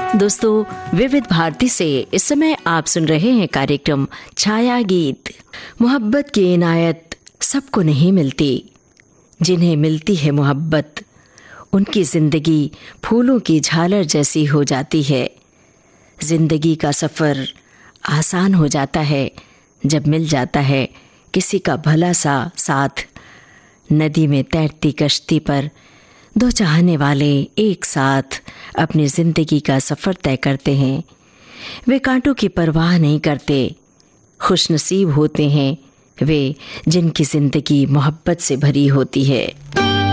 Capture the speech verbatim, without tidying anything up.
दोस्तों, विविध भारती से इस समय आप सुन रहे हैं कार्यक्रम छाया गीत। मोहब्बत की इनायत सबको नहीं मिलती, जिन्हें मिलती है मोहब्बत उनकी जिंदगी फूलों की झालर जैसी हो जाती है। जिंदगी का सफ़र आसान हो जाता है जब मिल जाता है किसी का भला सा साथ। नदी में तैरती कश्ती पर दो चाहने वाले एक साथ अपनी जिंदगी का सफ़र तय करते हैं। वे कांटों की परवाह नहीं करते। खुशनसीब होते हैं वे जिनकी जिंदगी मोहब्बत से भरी होती है।